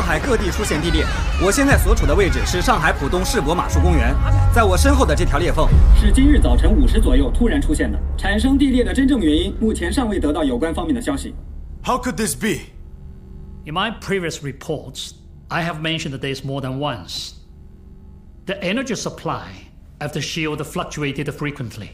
海各地出现地裂。我现在所处的位置是上海浦东世博马术公园，在我身后的这条裂缝是今日早晨5时左右突然出现的。产生地裂的真正原因，目前尚未得到有关方面的消息。 How could this be? In my previous reports, I have mentioned this more than once. The energy supply of the shield fluctuated frequently.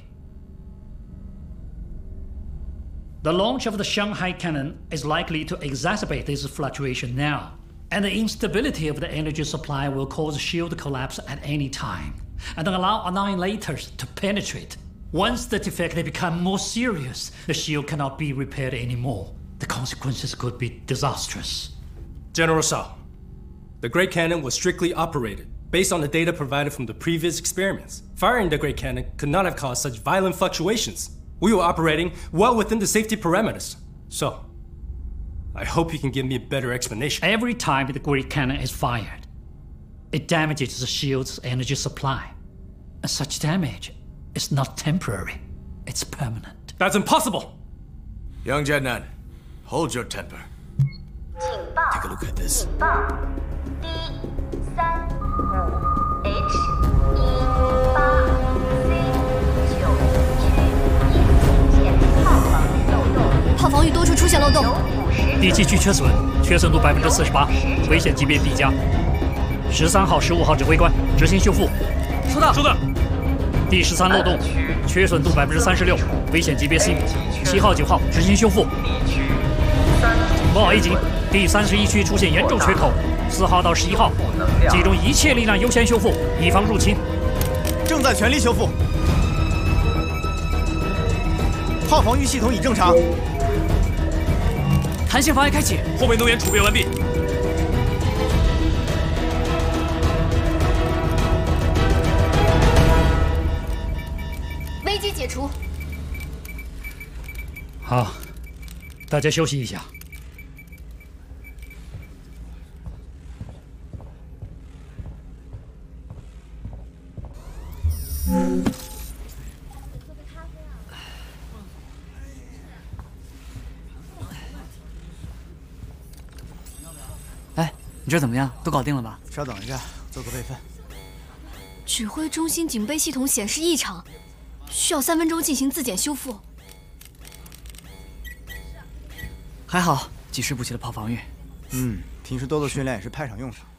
The launch of the Shanghai cannon is likely to exacerbate this fluctuation now, and the instability of the energy supply will cause shield collapse at any time, and allow annihilators to penetrate. Once the defect become more serious, the shield cannot be repaired anymore. The consequences could be disastrous. General Shao, the Great Cannon was strictly operated based on the data provided from the previous experiments. Firing the Great Cannon could not have caused such violent fluctuations. We were operating well within the safety parameters. So, I hope you can give me a better explanation. Every time the Great Cannon is fired, it damages the shield's energy supply. And such damage is not temporary, it's permanent. That's impossible! Young Jiannan, hold your temper. Take a look at this. 警报 D35H18C9区出现炮防御漏洞。 炮防御多处出现漏洞。 第7区缺损，缺损度48%，危险级别 B 加。13号、15号指挥官执行修复。 收到。 收到。第13漏洞，缺损度36%，危险级别 C。7号、9号执行修复。报 A 警，第31区出现严重缺口，4号到11号，集中一切力量优先修复，以防入侵。 正在全力修复。炮防御系统已正常。 弹性防御开启， 后备能源储备完毕。 危机解除。 好，大家休息一下。 哎，你这怎么样？都搞定了吧？ 稍等一下，做个备份。 指挥中心警备系统显示异常，需要3分钟进行自检修复。 还好，及时补齐了炮防御。 平时多做训练也是派上用场。